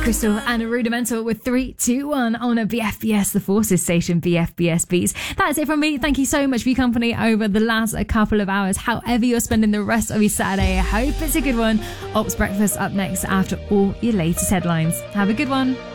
Crystal and Rudimental with 3, 2, 1 on a BFBS, the Forces station, BFBS Beats. That's it from me. Thank you so much for your company over the last couple of hours. However you're spending the rest of your Saturday, I hope it's a good one. Ops Breakfast up next after all your latest headlines. Have a good one.